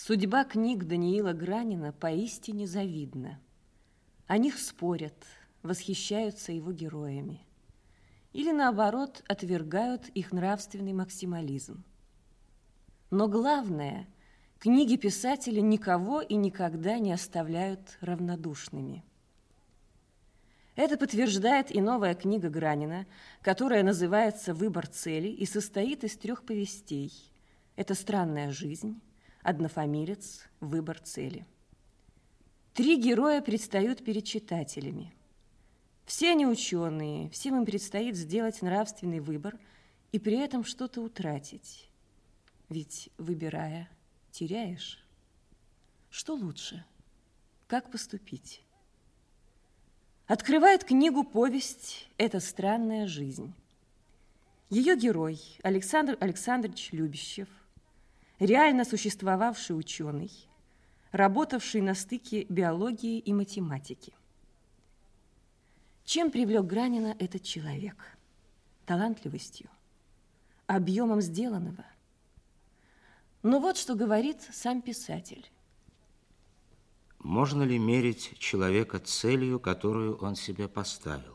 Судьба книг Даниила Гранина поистине завидна. О них спорят, восхищаются его героями. Или, наоборот, отвергают их нравственный максимализм. Но главное, книги писателя никого и никогда не оставляют равнодушными. Это подтверждает и новая книга Гранина, которая называется «Выбор цели» и состоит из 3 повестей. Это «Странная жизнь», «Однофамилец», «Выбор цели». 3 героя предстают перед читателями. Все они ученые, всем им предстоит сделать нравственный выбор и при этом что-то утратить. Ведь, выбирая, теряешь. Что лучше? Как поступить? Открывает книгу повесть «Это странная жизнь». Ее герой Александр Александрович Любящев, реально существовавший ученый, работавший на стыке биологии и математики. Чем привлек Гранина этот человек? Талантливостью, объемом сделанного. Но вот что говорит сам писатель. Можно ли мерить человека целью, которую он себе поставил?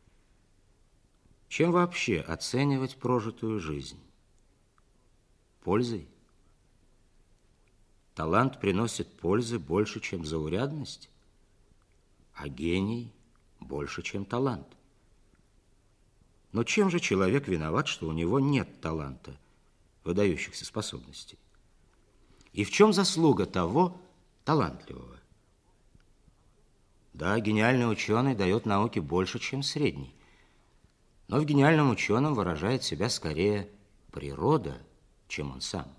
Чем вообще оценивать прожитую жизнь? Пользой? Талант приносит пользы больше, чем заурядность, а гений больше, чем талант. Но чем же человек виноват, что у него нет таланта, выдающихся способностей? И в чем заслуга того талантливого? Да, гениальный ученый дает науке больше, чем средний. Но в гениальном ученом выражает себя скорее природа, чем он сам.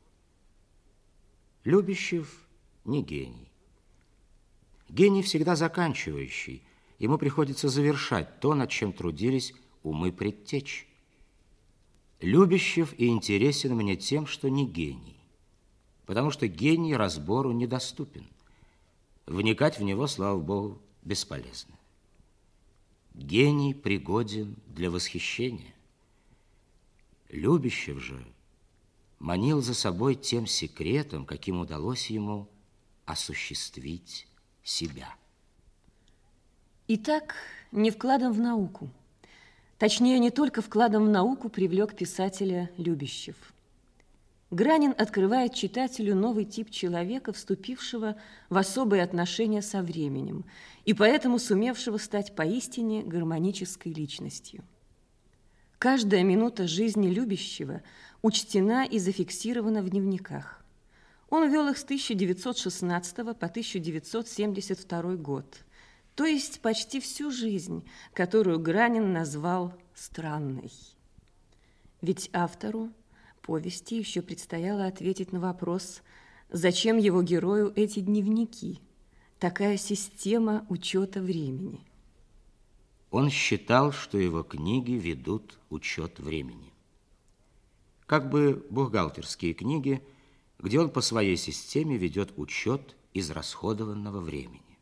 Любящев не гений. Гений всегда заканчивающий. Ему приходится завершать то, над чем трудились умы предтеч. Любящев и интересен мне тем, что не гений, потому что гений разбору недоступен. Вникать в него, слава Богу, бесполезно. Гений пригоден для восхищения. Любящев же манил за собой тем секретом, каким удалось ему осуществить себя. Итак, не вкладом в науку, точнее, не только вкладом в науку привлек писателя Любящев. Гранин открывает читателю новый тип человека, вступившего в особые отношения со временем и поэтому сумевшего стать поистине гармонической личностью. Каждая минута жизни Любящего учтена и зафиксирована в дневниках. Он вел их с 1916 по 1972 год, то есть почти всю жизнь, которую Гранин назвал странной. Ведь автору повести еще предстояло ответить на вопрос, зачем его герою эти дневники, такая система учета времени. Он считал, что его книги ведут учет времени. Как бы бухгалтерские книги, где он по своей системе ведет учет израсходованного времени.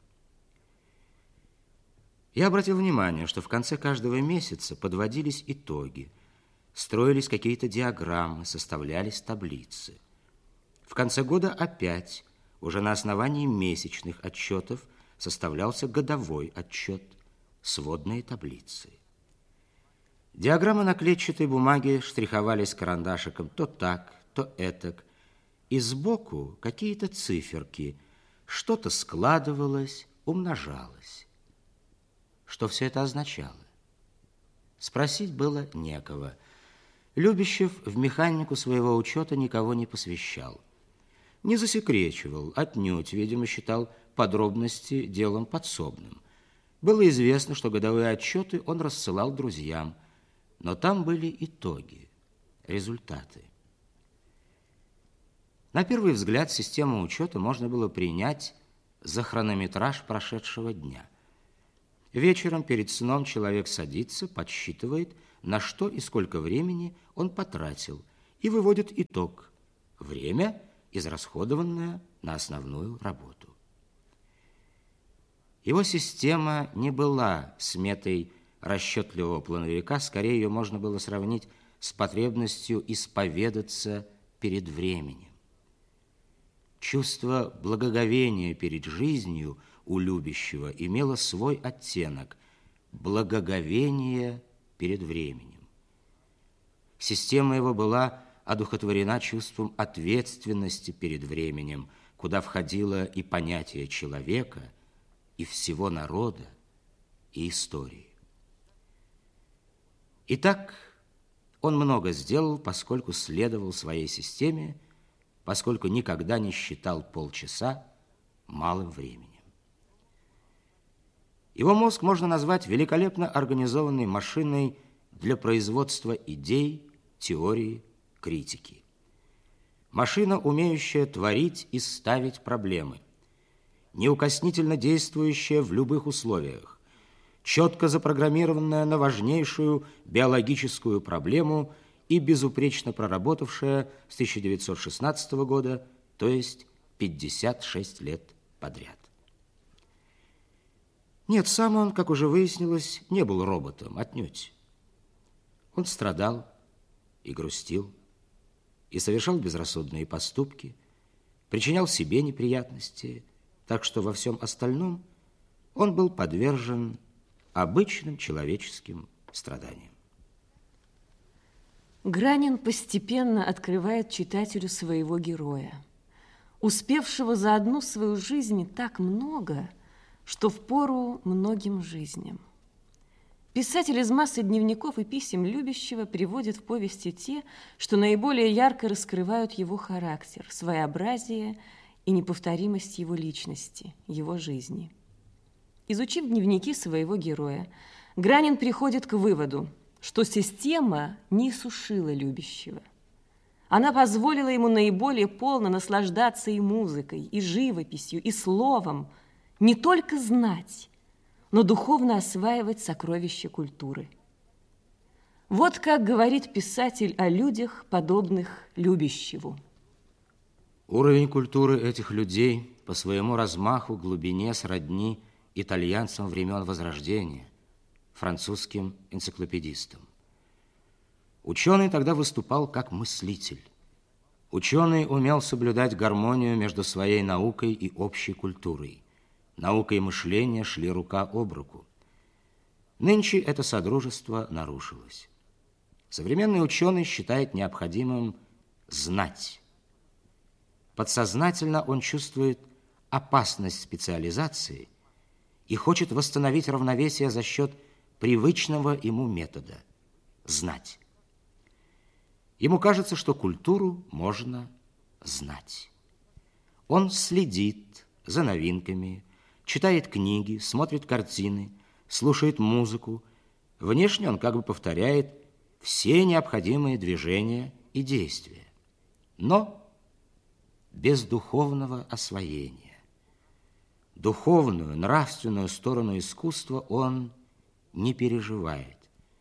Я обратил внимание, что в конце каждого месяца подводились итоги, строились какие-то диаграммы, составлялись таблицы. В конце года опять, уже на основании месячных отчетов, составлялся годовой отчет, сводные таблицы. Диаграммы на клетчатой бумаге штриховались карандашиком то так, то этак, и сбоку какие-то циферки, что-то складывалось, умножалось. Что все это означало? Спросить было некого. Любящев в механику своего учета никого не посвящал. Не засекречивал, отнюдь, видимо, считал подробности делом подсобным. Было известно, что годовые отчеты он рассылал друзьям, но там были итоги, результаты. На первый взгляд систему учета можно было принять за хронометраж прошедшего дня. Вечером перед сном человек садится, подсчитывает, на что и сколько времени он потратил, и выводит итог – время, израсходованное на основную работу. Его система не была сметой расчетливого плановика, скорее ее можно было сравнить с потребностью исповедаться перед временем. Чувство благоговения перед жизнью у любящего имело свой оттенок – благоговение перед временем. Система его была одухотворена чувством ответственности перед временем, куда входило и понятие человека, и всего народа, и истории. Итак, он много сделал, поскольку следовал своей системе, поскольку никогда не считал полчаса малым временем. Его мозг можно назвать великолепно организованной машиной для производства идей, теории, критики. Машина, умеющая творить и ставить проблемы, неукоснительно действующая в любых условиях, четко запрограммированная на важнейшую биологическую проблему и безупречно проработавшая с 1916 года, то есть 56 лет подряд. Нет, сам он, как уже выяснилось, не был роботом, отнюдь. Он страдал и грустил, и совершал безрассудные поступки, причинял себе неприятности, так что во всем остальном он был подвержен обычным человеческим страданиям. Гранин постепенно открывает читателю своего героя, успевшего за одну свою жизнь так много, что впору многим жизням. Писатель из массы дневников и писем любящего приводит в повести те, что наиболее ярко раскрывают его характер, своеобразие и неповторимость его личности, его жизни. Изучив дневники своего героя, Гранин приходит к выводу, что система не иссушила любящего. Она позволила ему наиболее полно наслаждаться и музыкой, и живописью, и словом, не только знать, но духовно осваивать сокровища культуры. Вот как говорит писатель о людях, подобных любящему. Уровень культуры этих людей по своему размаху, глубине сродни итальянцам времен Возрождения, французским энциклопедистам. Ученый тогда выступал как мыслитель. Ученый умел соблюдать гармонию между своей наукой и общей культурой. Наука и мышление шли рука об руку. Нынче это содружество нарушилось. Современный ученый считает необходимым знать. Подсознательно он чувствует опасность специализации и хочет восстановить равновесие за счет привычного ему метода – знать. Ему кажется, что культуру можно знать. Он следит за новинками, читает книги, смотрит картины, слушает музыку. Внешне он как бы повторяет все необходимые движения и действия, но без духовного освоения. Духовную, нравственную сторону искусства он не переживает.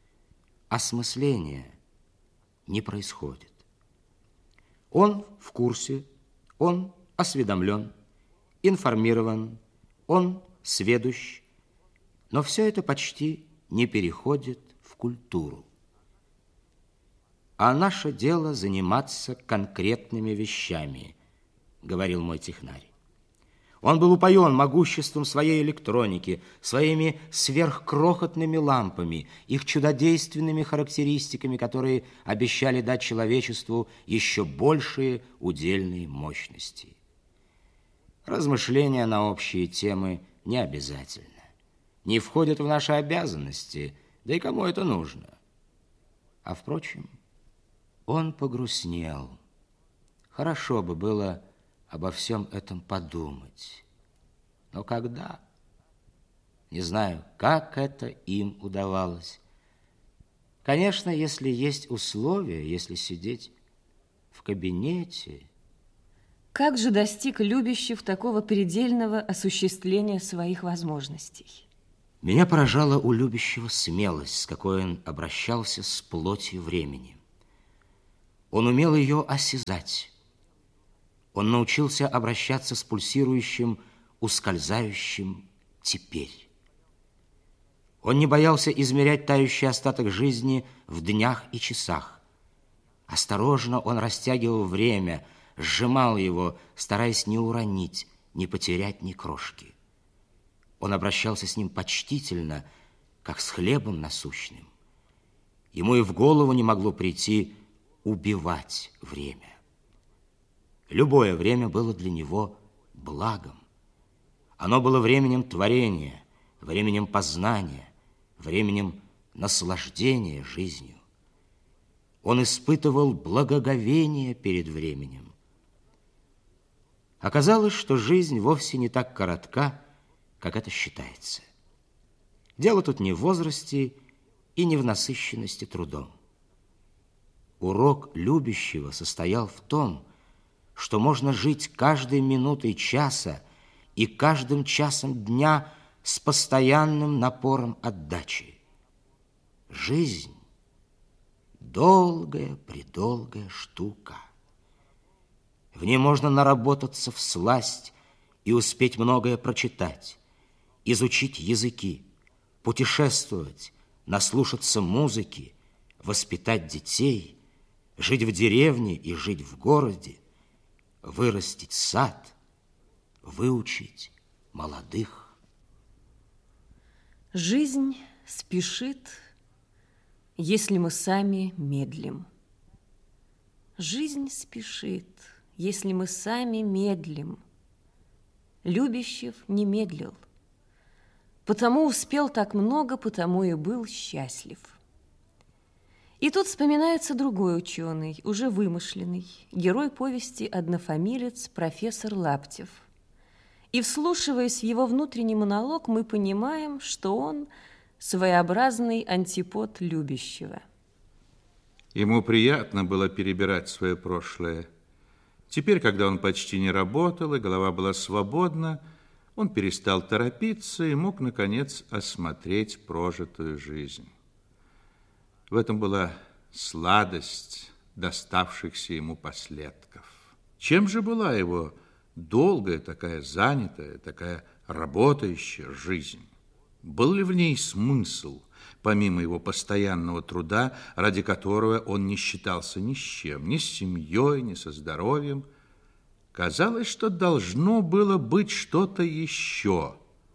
Осмысление не происходит. Он в курсе, он осведомлен, информирован, он сведущ, но все это почти не переходит в культуру. А наше дело заниматься конкретными вещами, говорил мой технарь. Он был упоен могуществом своей электроники, своими сверхкрохотными лампами, их чудодейственными характеристиками, которые обещали дать человечеству еще большие удельные мощности. Размышления на общие темы не обязательно, не входят в наши обязанности, да и кому это нужно? А впрочем, он погрустнел. Хорошо бы было обо всем этом подумать. Но когда? Не знаю, как это им удавалось. Конечно, если есть условия, если сидеть в кабинете. Как же достиг любящих такого предельного осуществления своих возможностей? Меня поражала у любящего смелость, с какой он обращался с плотью времени. Он умел ее осязать. Он научился обращаться с пульсирующим, ускользающим теперь. Он не боялся измерять тающий остаток жизни в днях и часах. Осторожно он растягивал время, сжимал его, стараясь не уронить, не потерять ни крошки. Он обращался с ним почтительно, как с хлебом насущным. Ему и в голову не могло прийти убивать время. Любое время было для него благом. Оно было временем творения, временем познания, временем наслаждения жизнью. Он испытывал благоговение перед временем. Оказалось, что жизнь вовсе не так коротка, как это считается. Дело тут не в возрасте и не в насыщенности трудом. Урок любящего состоял в том, что можно жить каждой минутой часа и каждым часом дня с постоянным напором отдачи. Жизнь – долгая-предолгая штука. В ней можно наработаться всласть и успеть многое прочитать, изучить языки, путешествовать, наслушаться музыки, воспитать детей, жить в деревне и жить в городе, вырастить сад, выучить молодых. Жизнь спешит, если мы сами медлим. Жизнь спешит, если мы сами медлим. Любящев не медлил. Потому успел так много, потому и был счастлив. И тут вспоминается другой ученый, уже вымышленный, герой повести «Однофамилец» профессор Лаптев. И, вслушиваясь в его внутренний монолог, мы понимаем, что он своеобразный антипод любящего. Ему приятно было перебирать свое прошлое. Теперь, когда он почти не работал, и голова была свободна, он перестал торопиться и мог, наконец, осмотреть прожитую жизнь. В этом была сладость доставшихся ему последков. Чем же была его долгая, такая занятая, такая работающая жизнь? Был ли в ней смысл, помимо его постоянного труда, ради которого он не считался ни с чем, ни с семьей, ни со здоровьем? Казалось, что должно было быть что-то еще,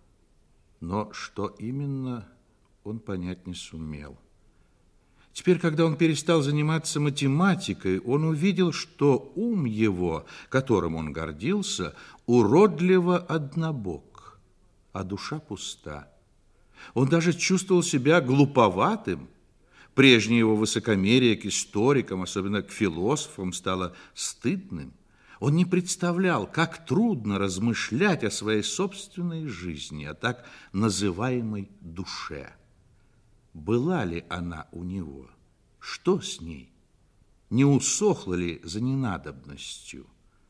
но что именно, он понять не сумел. Теперь, когда он перестал заниматься математикой, он увидел, что ум его, которым он гордился, уродливо однобок, а душа пуста. Он даже чувствовал себя глуповатым. Прежнее его высокомерие к историкам, особенно к философам, стало стыдным. Он не представлял, как трудно размышлять о своей собственной жизни, о так называемой душе. Была ли она у него? Что с ней? Не усохла ли за ненадобностью?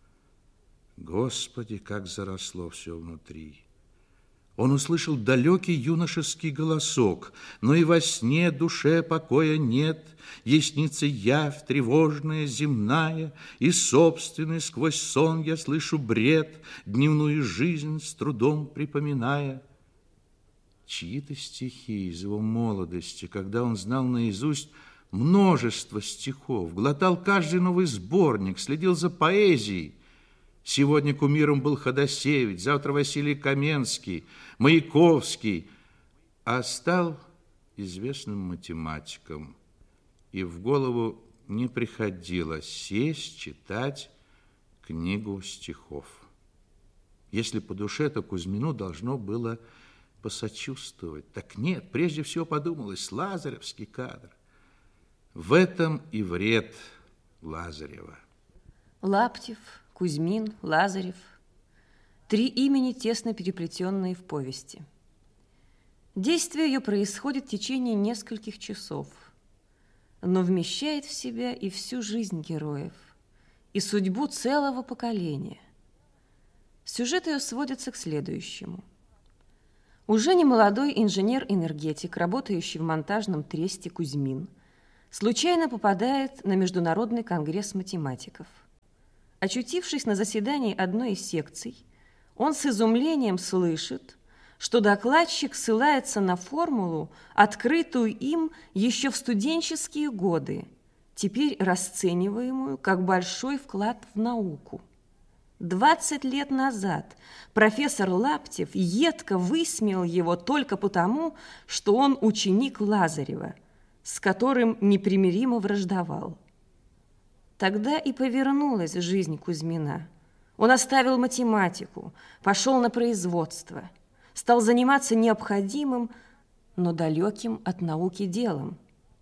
Господи, как заросло все внутри! Он услышал далекий юношеский голосок, но и во сне душе покоя нет, ей снится явь тревожная, земная, и собственный сквозь сон я слышу бред, дневную жизнь с трудом припоминая. Чьи-то стихи из его молодости, когда он знал наизусть множество стихов, глотал каждый новый сборник, следил за поэзией. Сегодня кумиром был Ходосевич, завтра Василий Каменский, Маяковский, а стал известным математиком. И в голову не приходило сесть, читать книгу стихов. Если по душе, то Кузьмину должно было посочувствовать. Так нет, прежде всего подумалось, лазаревский кадр. В этом и вред Лазарева. Лаптев, Кузьмин, Лазарев – 3 имени, тесно переплетенные в повести. Действие ее происходит в течение нескольких часов, но вмещает в себя и всю жизнь героев, и судьбу целого поколения. Сюжет ее сводится к следующему. Уже немолодой инженер-энергетик, работающий в монтажном тресте Кузьмин, случайно попадает на Международный конгресс математиков. Очутившись на заседании одной из секций, он с изумлением слышит, что докладчик ссылается на формулу, открытую им еще в студенческие годы, теперь расцениваемую как большой вклад в науку. 20 лет назад профессор Лаптев едко высмеял его только потому, что он ученик Лазарева, с которым непримиримо враждовал. Тогда и повернулась жизнь Кузьмина. Он оставил математику, пошел на производство, стал заниматься необходимым, но далеким от науки делом.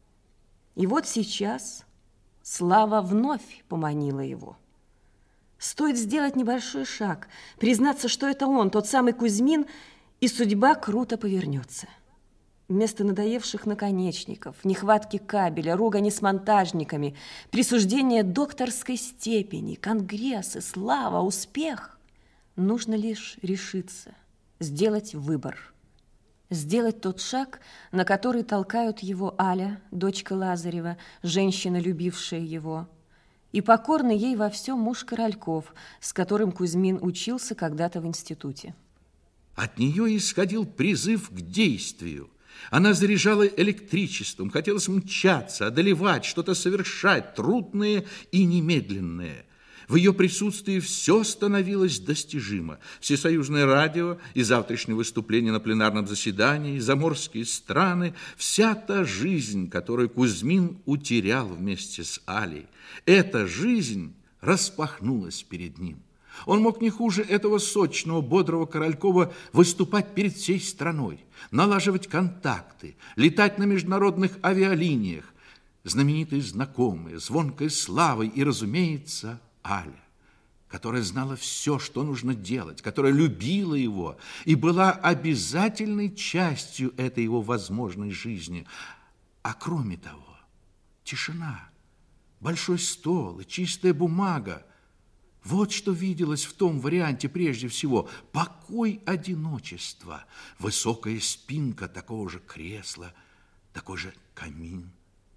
И вот сейчас слава вновь поманила его. Стоит сделать небольшой шаг, признаться, что это он, тот самый Кузьмин, и судьба круто повернется. Вместо надоевших наконечников, нехватки кабеля, ругани с монтажниками, присуждения докторской степени, конгрессы, слава, успех, нужно лишь решиться, сделать выбор, сделать тот шаг, на который толкают его Аля, дочка Лазарева, женщина, любившая его, и покорный ей во всем муж Корольков, с которым Кузьмин учился когда-то в институте. От нее исходил призыв к действию. Она заряжала электричеством, хотелось мчаться, одолевать, что-то совершать, трудное и немедленное. В ее присутствии все становилось достижимо. Всесоюзное радио и завтрашнее выступление на пленарном заседании, заморские страны, вся та жизнь, которую Кузьмин утерял вместе с Алей. Эта жизнь распахнулась перед ним. Он мог не хуже этого сочного, бодрого Королькова выступать перед всей страной, налаживать контакты, летать на международных авиалиниях. Знаменитые знакомые, звонкой славой и, разумеется, Аля, которая знала все, что нужно делать, которая любила его и была обязательной частью этой его возможной жизни. А кроме того, тишина, большой стол и чистая бумага. Вот что виделось в том варианте прежде всего. Покой одиночества, высокая спинка такого же кресла, такой же камин.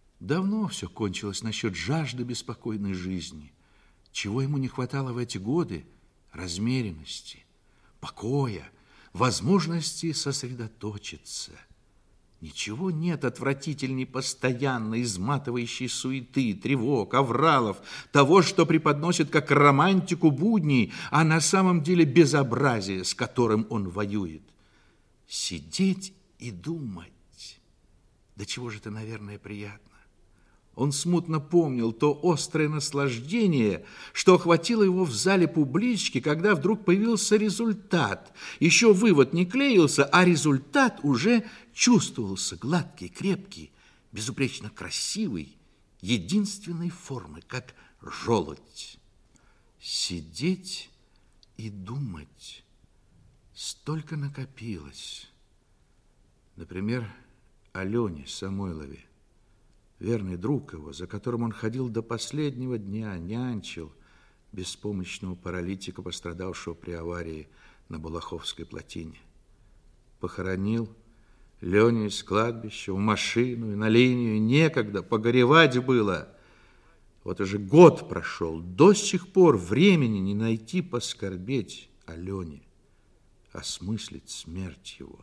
Давно все кончилось насчет жажды беспокойной жизни. Чего ему не хватало в эти годы? Размеренности, покоя, возможности сосредоточиться. Ничего нет отвратительней постоянно изматывающей суеты, тревог, авралов, того, что преподносит как романтику будней, а на самом деле безобразие, с которым он воюет. Сидеть и думать. Да чего же это, наверное, приятно. Он смутно помнил то острое наслаждение, что охватило его в зале публички, когда вдруг появился результат. Еще вывод не клеился, а результат уже чувствовался гладкий, крепкий, безупречно красивый, единственной формы, как желудь. Сидеть и думать. Столько накопилось. Например, Алене Самойлове. Верный друг его, за которым он ходил до последнего дня, нянчил беспомощного паралитика, пострадавшего при аварии на Балаховской плотине. Похоронил Леню из кладбища, в машину и на линию. Некогда, погоревать было. Вот уже год прошел, до сих пор времени не найти поскорбеть о Лене, осмыслить смерть его.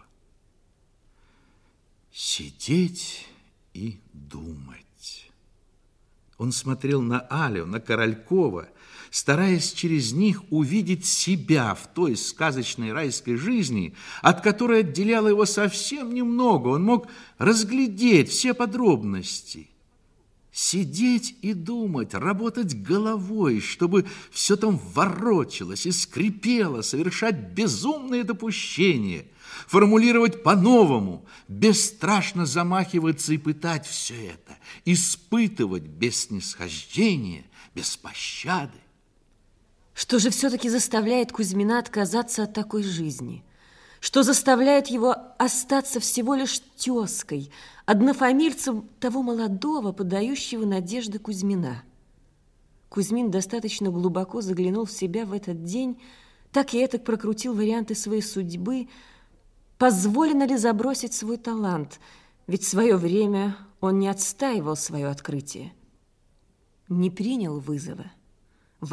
Сидеть и думать. Он смотрел на Алю, на Королькова, стараясь через них увидеть себя в той сказочной райской жизни, от которой отделяло его совсем немного. Он мог разглядеть все подробности. Сидеть и думать, работать головой, чтобы все там ворочалось и скрипело, совершать безумные допущения, формулировать по-новому, бесстрашно замахиваться и пытать все это, испытывать без снисхождения, без пощады. Что же все-таки заставляет Кузьмина отказаться от такой жизни? Что заставляет его остаться всего лишь тезкой, однофамильцем того молодого, подающего надежды Кузьмина? Кузьмин достаточно глубоко заглянул в себя в этот день, так и этак прокрутил варианты своей судьбы. Позволено ли забросить свой талант? Ведь в свое время он не отстаивал свое открытие, не принял вызова.